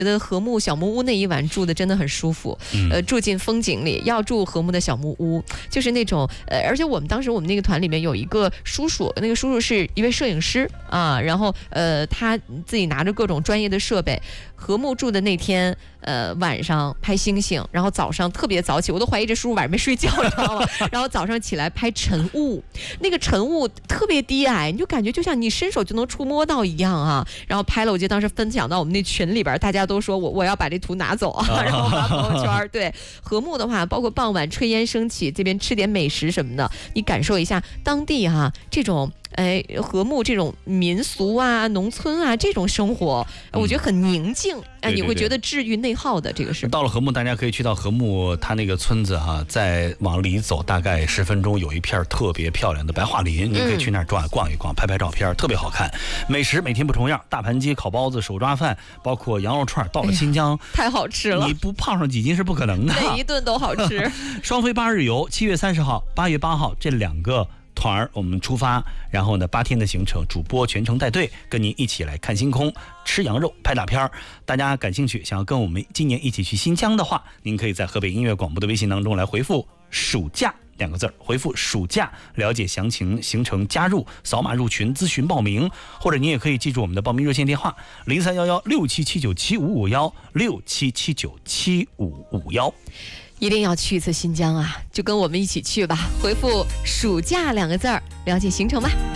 觉得和睦小木屋那一晚住的真的很舒服，住进风景里，要住和睦的小木屋，就是那种而且我们当时我们那个团里面有一个叔叔，那个叔叔是一位摄影师啊，然后他自己拿着各种专业的设备，和睦住的那天晚上拍星星，然后早上特别早起，我都怀疑这叔叔晚上没睡觉，你知道吗？然后早上起来拍晨雾，那个晨雾特别低矮，你就感觉就像你伸手就能触摸到一样啊。然后拍了，我记得当时分享到我们那群里边，大家都说我要把这图拿走啊，然后发朋友圈。对，和睦的话，包括傍晚炊烟升起，这边吃点美食什么的，你感受一下当地这种和睦这种民俗啊、农村啊这种生活，我觉得很宁静，你会觉得治愈内耗的。这个是到了和睦，大家可以去到和睦它那个村子再往里走大概10分钟，有一片特别漂亮的白桦林，你可以去那儿逛一逛，拍拍照片，特别好看。美食每天不重样，大盘鸡、烤包子、手抓饭，包括羊肉串，到了新疆， 太好吃了， 你不胖上几斤是不可能的， 每一顿都好吃。 双飞8日游，7月30号、8月8号这2个团我们出发，然后呢8天的行程，主播全程带队，跟您一起来看星空、吃羊肉、拍大片。大家感兴趣，想要跟我们今年一起去新疆的话，您可以在河北音乐广播的微信当中来回复暑假2个字，回复暑假了解详情、行程加入，扫码入群咨询报名，或者你也可以记住我们的报名热线电话031167797551，67797551。 一定要去一次新疆啊，就跟我们一起去吧，回复暑假2个字了解行程吧。